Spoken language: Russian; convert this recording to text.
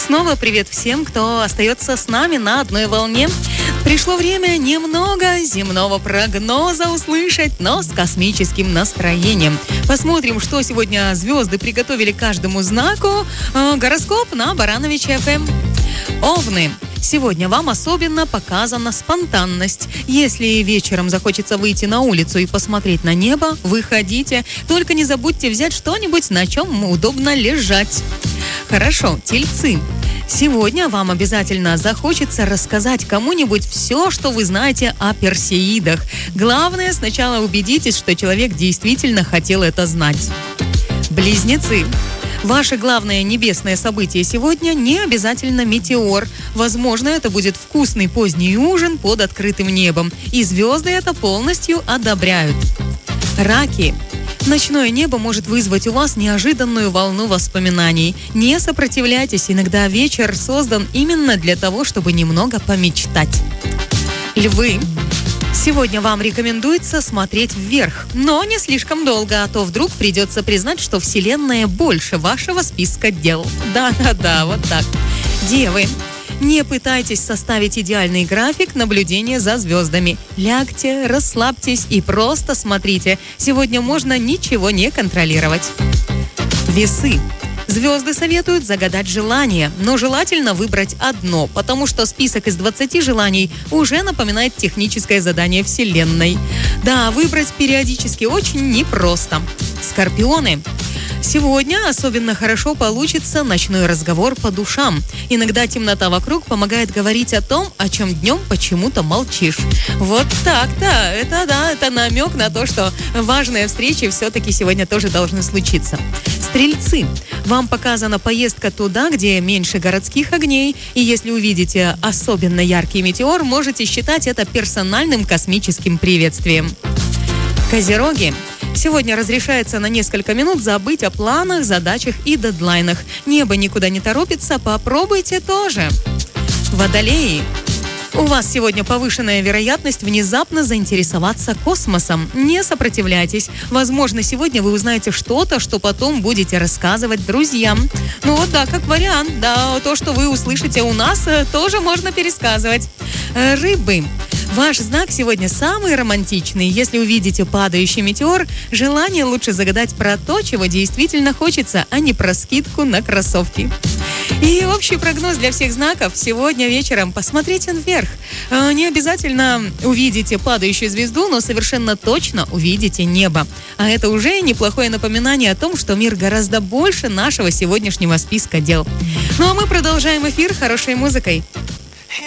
снова привет всем, кто остается с нами на одной волне. Пришло время немного земного прогноза услышать, но с космическим настроением. Посмотрим, что сегодня звезды приготовили каждому знаку. Гороскоп на Барановича ФМ. Овны. Сегодня вам особенно показана спонтанность. Если вечером захочется выйти на улицу и посмотреть на небо, выходите. Только не забудьте взять что-нибудь, на чем удобно лежать. Хорошо, тельцы. Сегодня вам обязательно захочется рассказать кому-нибудь все, что вы знаете о персеидах. Главное, сначала убедитесь, что человек действительно хотел это знать. Близнецы. Ваше главное небесное событие сегодня не обязательно метеор. Возможно, это будет вкусный поздний ужин под открытым небом. И звезды это полностью одобряют. Раки. Ночное небо может вызвать у вас неожиданную волну воспоминаний. Не сопротивляйтесь, иногда вечер создан именно для того, чтобы немного помечтать. Львы. Сегодня вам рекомендуется смотреть вверх, но не слишком долго, а то вдруг придется признать, что Вселенная больше вашего списка дел. Да-да-да, вот так. Девы. Не пытайтесь составить идеальный график наблюдения за звездами. Лягте, расслабьтесь и просто смотрите. Сегодня можно ничего не контролировать. Весы. Звезды советуют загадать желание, но желательно выбрать одно, потому что список из 20 желаний уже напоминает техническое задание Вселенной. Да, выбрать периодически очень непросто. Скорпионы. Сегодня особенно хорошо получится ночной разговор по душам. Иногда темнота вокруг помогает говорить о том, о чем днем почему-то молчишь. Вот так-то. Это намек на то, что важные встречи все-таки сегодня тоже должны случиться. Стрельцы. Вам показана поездка туда, где меньше городских огней. И если увидите особенно яркий метеор, можете считать это персональным космическим приветствием. Козероги. Сегодня разрешается на несколько минут забыть о планах, задачах и дедлайнах. Небо никуда не торопится, попробуйте тоже. Водолеи. У вас сегодня повышенная вероятность внезапно заинтересоваться космосом. Не сопротивляйтесь. Возможно, сегодня вы узнаете что-то, что потом будете рассказывать друзьям. Ну вот да, как вариант. Да, то, что вы услышите у нас, тоже можно пересказывать. Рыбы. Ваш знак сегодня самый романтичный. Если увидите падающий метеор, желание лучше загадать про то, чего действительно хочется, а не про скидку на кроссовки. И общий прогноз для всех знаков. Сегодня вечером посмотрите вверх. Не обязательно увидите падающую звезду, но совершенно точно увидите небо. А это уже неплохое напоминание о том, что мир гораздо больше нашего сегодняшнего списка дел. Ну а мы продолжаем эфир хорошей музыкой.